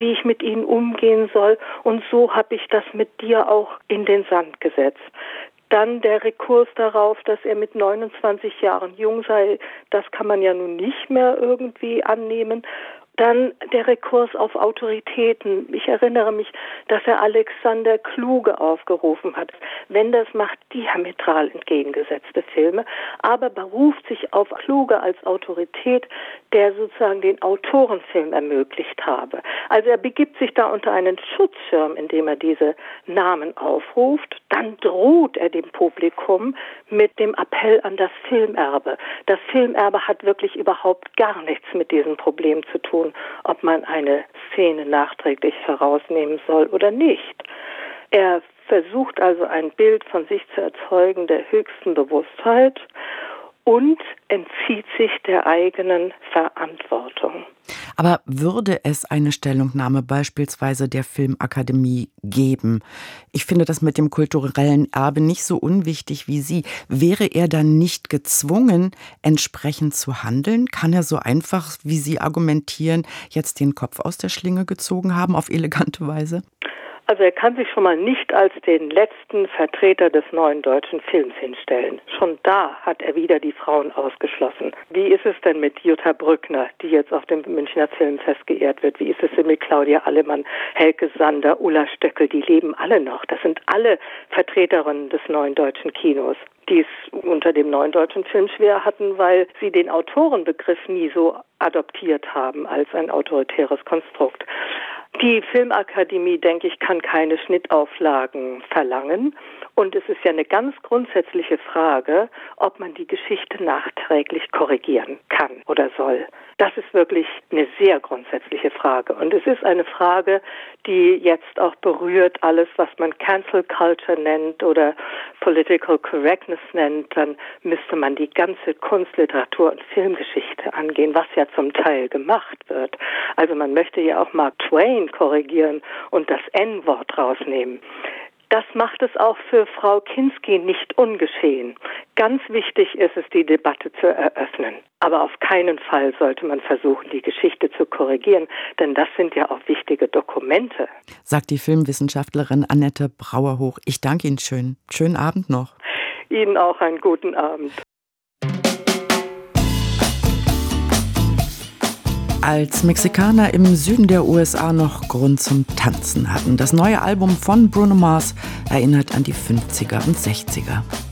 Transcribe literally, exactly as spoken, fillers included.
wie ich mit ihnen umgehen soll. Und so habe ich das mit dir auch in den Sand gesetzt. Dann der Rekurs darauf, dass er mit neunundzwanzig Jahren jung sei, das kann man ja nun nicht mehr irgendwie annehmen. Dann der Rekurs auf Autoritäten. Ich erinnere mich, dass er Alexander Kluge aufgerufen hat. Wenders macht diametral entgegengesetzte Filme, aber beruft sich auf Kluge als Autorität, der sozusagen den Autorenfilm ermöglicht habe. Also er begibt sich da unter einen Schutzschirm, indem er diese Namen aufruft. Dann droht er dem Publikum mit dem Appell an das Filmerbe. Das Filmerbe hat wirklich überhaupt gar nichts mit diesem Problem zu tun, ob man eine Szene nachträglich herausnehmen soll oder nicht. Er versucht also ein Bild von sich zu erzeugen der höchsten Bewusstheit und entzieht sich der eigenen Verantwortung. Aber würde es eine Stellungnahme beispielsweise der Filmakademie geben? Ich finde das mit dem kulturellen Erbe nicht so unwichtig wie Sie. Wäre er dann nicht gezwungen, entsprechend zu handeln? Kann er so einfach, wie Sie argumentieren, jetzt den Kopf aus der Schlinge gezogen haben, auf elegante Weise? Also er kann sich schon mal nicht als den letzten Vertreter des neuen deutschen Films hinstellen. Schon da hat er wieder die Frauen ausgeschlossen. Wie ist es denn mit Jutta Brückner, die jetzt auf dem Münchner Filmfest geehrt wird? Wie ist es denn mit Claudia Allemann, Helke Sander, Ulla Stöckel? Die leben alle noch. Das sind alle Vertreterinnen des neuen deutschen Kinos, die es unter dem neuen deutschen Film schwer hatten, weil sie den Autorenbegriff nie so adoptiert haben als ein autoritäres Konstrukt. Die Filmakademie, denke ich, kann keine Schnittauflagen verlangen. Und es ist ja eine ganz grundsätzliche Frage, ob man die Geschichte nachträglich korrigieren kann oder soll. Das ist wirklich eine sehr grundsätzliche Frage. Und es ist eine Frage, die jetzt auch berührt alles, was man Cancel Culture nennt oder Political Correctness nennt. Dann müsste man die ganze Kunst-, Literatur- und Filmgeschichte angehen, was ja zum Teil gemacht wird. Also man möchte ja auch Mark Twain korrigieren und das En-Wort rausnehmen. Das macht es auch für Frau Kinski nicht ungeschehen. Ganz wichtig ist es, die Debatte zu eröffnen. Aber auf keinen Fall sollte man versuchen, die Geschichte zu korrigieren, denn das sind ja auch wichtige Dokumente. Sagt die Filmwissenschaftlerin Annette Brauerhoch. Ich danke Ihnen schön. Schönen Abend noch. Ihnen auch einen guten Abend. Als Mexikaner im Süden der U S A noch Grund zum Tanzen hatten. Das neue Album von Bruno Mars erinnert an die fünfziger und sechziger.